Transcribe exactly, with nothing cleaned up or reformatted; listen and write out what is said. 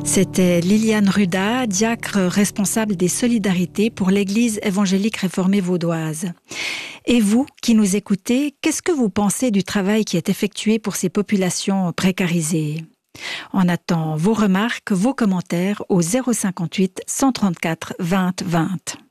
C'était Liliane Ruda, diacre responsable des solidarités pour l'Église évangélique réformée vaudoise. Et vous, qui nous écoutez, qu'est-ce que vous pensez du travail qui est effectué pour ces populations précarisées ? On attend vos remarques, vos commentaires au zéro cinquante-huit cent trente-quatre vingt vingt.